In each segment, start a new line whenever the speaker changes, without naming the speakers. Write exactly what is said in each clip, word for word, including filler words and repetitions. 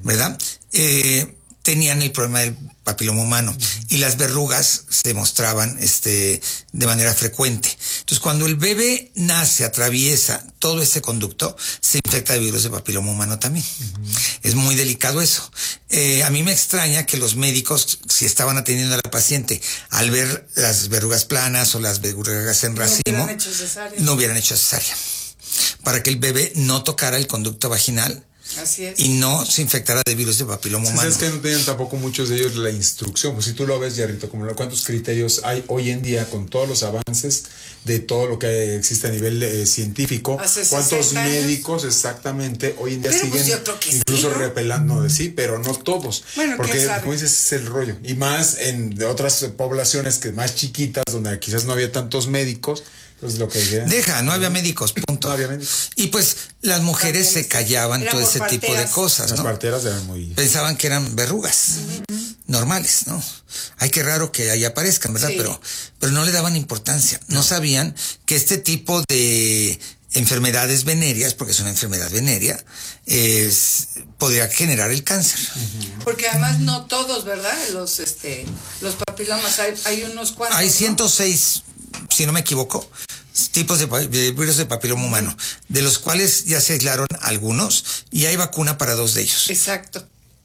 ¿verdad? Eh, tenían el problema del papiloma humano y las verrugas se mostraban este, de manera frecuente. Entonces, cuando el bebé nace, atraviesa todo ese conducto, se infecta de virus de papiloma humano también. Uh-huh. Es muy delicado eso. Eh, a mí me extraña que los médicos, si estaban atendiendo a la paciente, al ver las verrugas planas o las verrugas en racimo, no hubieran hecho cesárea. No hubieran hecho cesárea. Para que el bebé no tocara el conducto vaginal.
Así es.
Y no se infectara de virus de papiloma
sí,
humano.
Es que no tenían tampoco muchos de ellos la instrucción. Pues si tú lo ves, Yarrito, como cuántos criterios hay hoy en día con todos los avances de todo lo que existe a nivel eh, científico.
Hace
cuántos médicos exactamente hoy en día
pero
siguen
pues
incluso
sí, ¿no?
repelando de sí, pero no todos.
Bueno,
porque como dices, es el rollo. Y más en de otras poblaciones que más chiquitas, donde quizás no había tantos médicos. Pues lo que era.
Deja, no había médicos, punto.
No había médicos.
Y pues las mujeres También se callaban todo ese parteras. tipo de cosas, ¿no?
Las parteras eran muy...
Pensaban que eran verrugas uh-huh. normales, ¿no? Ay, qué raro que ahí aparezcan, ¿verdad? Sí. Pero, pero no le daban importancia. No. no sabían que este tipo de enfermedades venéreas, porque es una enfermedad venérea, es, podría generar el cáncer.
Uh-huh. Porque además no todos, ¿verdad? Los, este, los papilomas, hay, hay unos cuantos.
Hay ciento seis, ¿no? Si no me equivoco, tipos de, de virus de papiloma humano, de los cuales ya se aislaron algunos y hay vacuna para dos de ellos.
Exacto.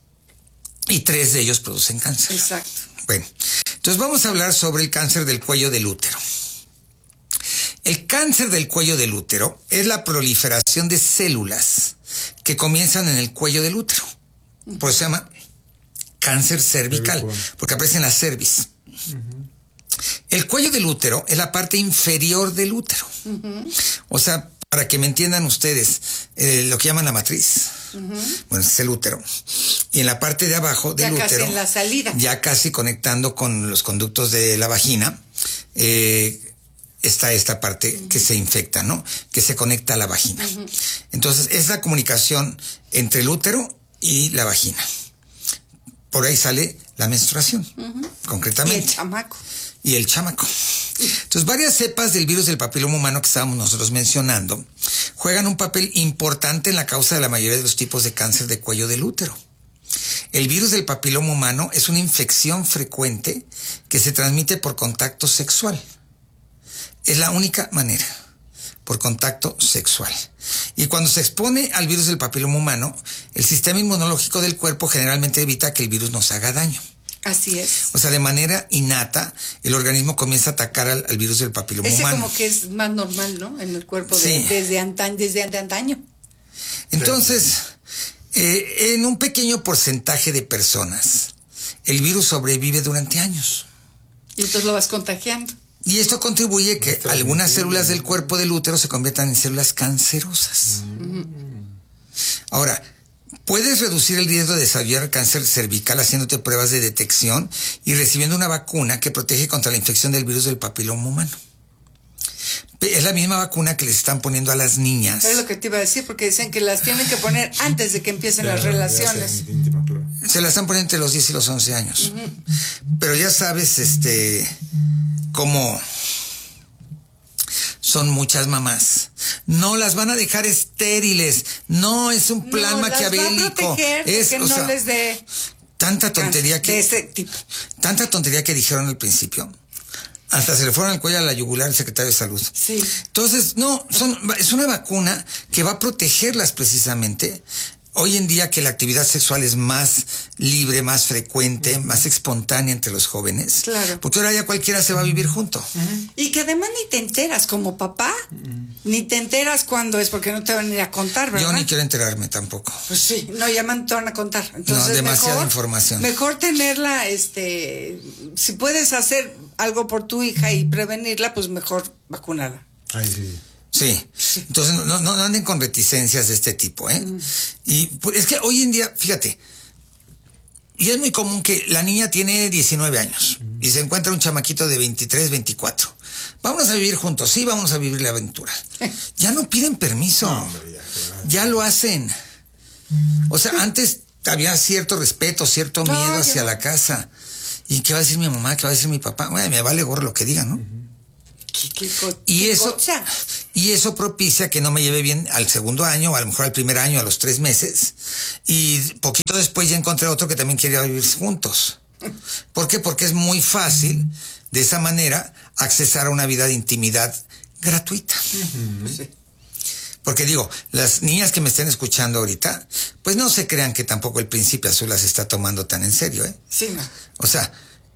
Y tres de ellos producen cáncer.
Exacto.
Bueno, entonces vamos a hablar sobre el cáncer del cuello del útero. El cáncer del cuello del útero es la proliferación de células que comienzan en el cuello del útero. Por eso se llama cáncer cervical, porque aparece en la cervix. Uh-huh. El cuello del útero es la parte inferior del útero. Uh-huh. O sea, para que me entiendan ustedes, eh, lo que llaman la matriz. Uh-huh. Bueno, es el útero. Y en la parte de abajo del
ya
útero,
casi en la salida.
ya casi conectando con los conductos de la vagina, eh, está esta parte uh-huh. que se infecta, ¿no? Que se conecta a la vagina. Uh-huh. Entonces, es la comunicación entre el útero y la vagina. Por ahí sale la menstruación, uh-huh. concretamente.
Y el chamaco.
Y el chamaco. Entonces, varias cepas del virus del papiloma humano que estábamos nosotros mencionando juegan un papel importante en la causa de la mayoría de los tipos de cáncer de cuello del útero. El virus del papiloma humano es una infección frecuente que se transmite por contacto sexual. Es la única manera, por contacto sexual. Y cuando se expone al virus del papiloma humano, el sistema inmunológico del cuerpo generalmente evita que el virus nos haga daño.
Así es.
O sea, de manera innata, el organismo comienza a atacar al, al virus del papiloma
Ese
humano.
como que es más normal, ¿no? En el cuerpo de,
sí.
desde, antaño, desde antaño.
Entonces, eh, en un pequeño porcentaje de personas, el virus sobrevive durante años.
Y entonces lo vas contagiando.
Y esto contribuye a que algunas células del cuerpo del útero se conviertan en células cancerosas. Mm. Ahora, puedes reducir el riesgo de desarrollar cáncer cervical haciéndote pruebas de detección y recibiendo una vacuna que protege contra la infección del virus del papiloma humano. Es la misma vacuna que les están poniendo a las niñas.
Es lo que te iba a decir, porque dicen que las tienen que poner antes de que empiecen
ya,
las relaciones.
Se las están poniendo entre los diez y los once años. Uh-huh. Pero ya sabes, este, cómo son muchas mamás. No las van a dejar estériles. No es un plan
no,
maquiavélico.
Las va a proteger
es
que
o
no
sea,
les dé
tanta tontería que
de ese tipo.
Tanta tontería que dijeron al principio. Hasta se le fueron al cuello a la yugular al secretario de salud.
Sí.
Entonces, no, son, es una vacuna que va a protegerlas precisamente. Hoy en día que la actividad sexual es más libre, más frecuente, uh-huh. más espontánea entre los jóvenes.
Claro.
Porque ahora ya cualquiera se va a vivir junto.
Uh-huh. Y que además ni te enteras como papá, uh-huh. ni te enteras cuando es, porque no te van a ir a contar, ¿verdad?
Yo ni quiero enterarme tampoco.
Pues sí, no, ya me te van a contar. Entonces,
no, demasiada
mejor,
información.
Mejor tenerla, este, si puedes hacer algo por tu hija y prevenirla, pues mejor vacunarla.
Ay, sí.
Sí, entonces no, no, no anden con reticencias de este tipo, ¿eh? Mm. Y pues, es que hoy en día, fíjate, y es muy común que la niña tiene diecinueve años mm. y se encuentra un chamaquito de veintitrés, veinticuatro. Vámonos a vivir juntos, sí, vamos a vivir la aventura. Ya no piden permiso, no, hombre, ya, ya lo hacen. O sea, antes había cierto respeto, cierto miedo no, hacia no. la casa. ¿Y qué va a decir mi mamá? ¿Qué va a decir mi papá? Bueno, me vale gorro lo que digan, ¿no? Uh-huh.
¿Qué, qué co-
Y
qué
eso,
cosa?
y eso propicia que no me lleve bien al segundo año, o a lo mejor al primer año, a los tres meses. Y poquito después ya encontré otro que también quería vivir juntos. ¿Por qué? Porque es muy fácil, de esa manera, accesar a una vida de intimidad gratuita.
Uh-huh. Sí.
Porque digo, las niñas que me estén escuchando ahorita, pues no se crean que tampoco el Príncipe Azul las está tomando tan en serio, ¿eh?
Sí, no.
O sea,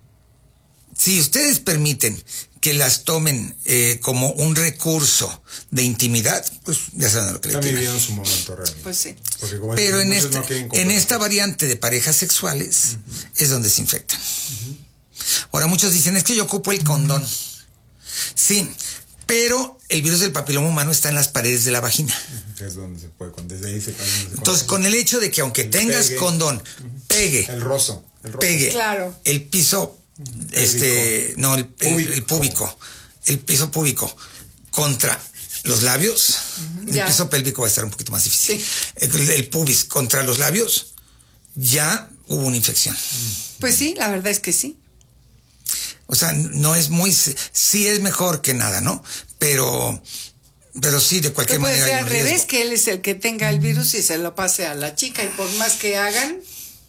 si ustedes permiten que las tomen eh, como un recurso de intimidad, pues ya saben a lo que le
Están
tiran.
viviendo su momento realmente.
Pues sí.
Porque como
Pero en,
muchos
este,
no quieren
en
comprometer.
esta variante de parejas sexuales uh-huh. es donde se infectan. Uh-huh. Ahora muchos dicen, es que yo ocupo el condón. Sí, pero el virus del papiloma humano está en las paredes de la vagina.
Uh-huh. Es donde se puede, desde ahí se puede.
Entonces, con el hecho de que aunque el tengas pegue, condón, uh-huh. pegue,
el roso, el roso.
pegue
claro.
el piso, uh-huh. este, no, el, el, el púbico, el piso púbico contra los labios, uh-huh. el ya. piso pélvico va a estar un poquito más difícil. Sí. El, el pubis contra los labios, ya hubo una infección.
Pues sí, la verdad es que sí.
O sea, no es muy, sí es mejor que nada, ¿no? Pero, pero sí, de cualquier
puede
manera.
Puede ser al revés, que él es el que tenga el virus y se lo pase a la chica, y por más que hagan,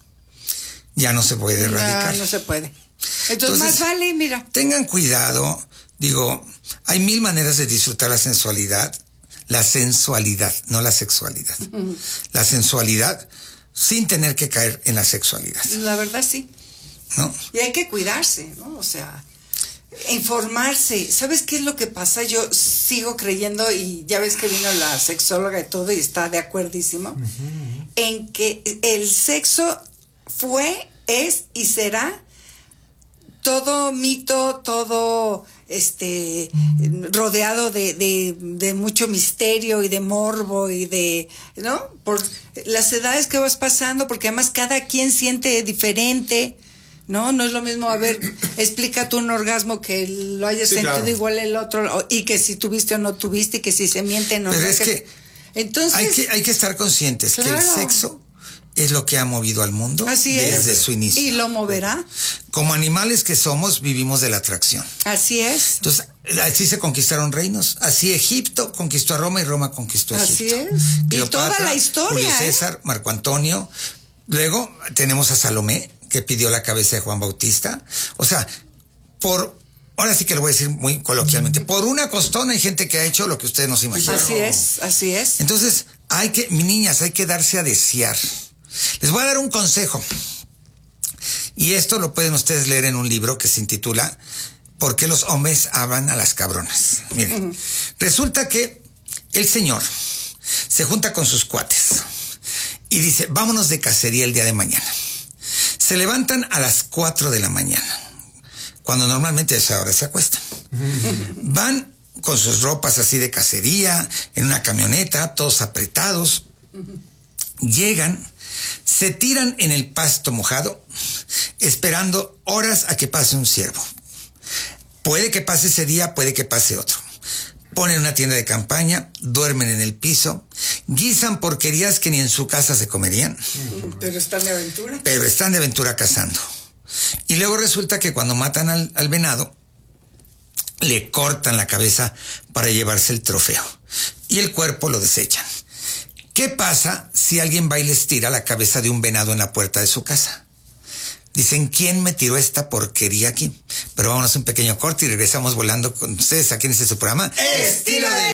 ya no se puede erradicar.
No, no se puede. Entonces, Entonces, más vale, mira.
Tengan cuidado, digo, hay mil maneras de disfrutar la sensualidad, la sensualidad, no la sexualidad. Uh-huh. La sensualidad sin tener que caer en la sexualidad.
La verdad sí.
¿No?
Y hay que cuidarse, ¿no? O sea, informarse. ¿Sabes qué es lo que pasa? Yo sigo creyendo, y ya ves que vino la sexóloga y todo, y está de acuerdísimo, uh-huh. en que el sexo fue, es y será todo mito, todo este rodeado de, de, de mucho misterio y de morbo y de, ¿no? Por las edades que vas pasando, porque además cada quien siente diferente. No, no es lo mismo, a ver, explica tú un orgasmo que lo hayas sí, sentido claro. igual el otro, y que si tuviste o no tuviste, y que si se miente o no.
Pero
no,
es
que...
que,
Entonces,
hay que hay que estar conscientes claro. que el sexo es lo que ha movido al mundo
Así
desde
es.
su inicio.
Y lo moverá.
Como animales que somos, vivimos de la atracción.
Así es.
Entonces, así se conquistaron reinos. Así Egipto conquistó a Roma y Roma conquistó a
así
Egipto.
Así es.
Cleopatra,
y toda la historia.
Julio César, ¿eh? Marco Antonio. Luego tenemos a Salomé, que pidió la cabeza de Juan Bautista. O sea, por, ahora sí que lo voy a decir muy coloquialmente, por una costona hay gente que ha hecho lo que ustedes no se imaginan.
Así es, así es.
Entonces, hay que, mis niñas, hay que darse a desear. Les voy a dar un consejo. Y esto lo pueden ustedes leer en un libro que se intitula ¿Por qué los hombres hablan a las cabronas? Miren, uh-huh. resulta que el señor se junta con sus cuates y dice, vámonos de cacería el día de mañana. Se levantan a las cuatro de la mañana, cuando normalmente a esa hora se acuestan. Van con sus ropas así de cacería, en una camioneta, todos apretados. Llegan, se tiran en el pasto mojado, esperando horas a que pase un ciervo. Puede que pase ese día, puede que pase otro. Ponen una tienda de campaña, duermen en el piso, guisan porquerías que ni en su casa se comerían.
Pero están de aventura.
Pero están de aventura cazando. Y luego resulta que cuando matan al, al venado, le cortan la cabeza para llevarse el trofeo. Y el cuerpo lo desechan. ¿Qué pasa si alguien va y les tira la cabeza de un venado en la puerta de su casa? Dicen, ¿quién me tiró esta porquería aquí? Pero vámonos a un pequeño corte y regresamos volando con ustedes aquí en este su programa.
Estilo de